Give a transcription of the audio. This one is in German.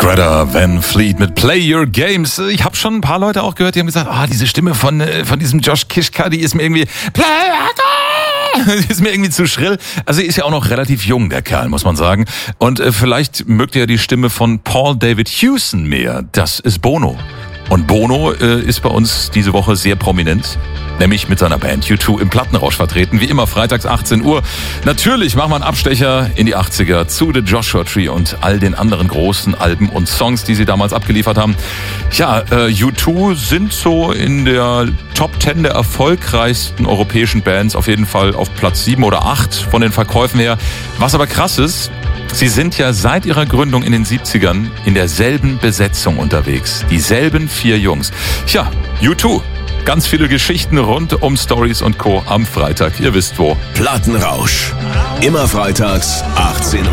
Greta Van Fleet mit Play Your Games. Ich habe schon ein paar Leute auch gehört, die haben gesagt, diese Stimme von diesem Josh Kiszka, die ist mir irgendwie die ist mir irgendwie zu schrill. Also er ist ja auch noch relativ jung, der Kerl, muss man sagen. Und vielleicht mögt ihr ja die Stimme von Paul David Hewson mehr. Das ist Bono. Und Bono ist bei uns diese Woche sehr prominent, nämlich mit seiner Band U2 im Plattenrausch vertreten. Wie immer freitags 18 Uhr. Natürlich machen wir einen Abstecher in die 80er zu The Joshua Tree und all den anderen großen Alben und Songs, die sie damals abgeliefert haben. Ja, U2 sind so in der Top 10 der erfolgreichsten europäischen Bands, auf jeden Fall auf Platz 7 oder 8 von den Verkäufen her. Was aber krass ist, sie sind ja seit ihrer Gründung in den 70ern in derselben Besetzung unterwegs. Dieselben 4 Jungs. Tja, U2. Ganz viele Geschichten rund um Stories und Co. am Freitag. Ihr wisst wo. Plattenrausch. Immer freitags 18 Uhr.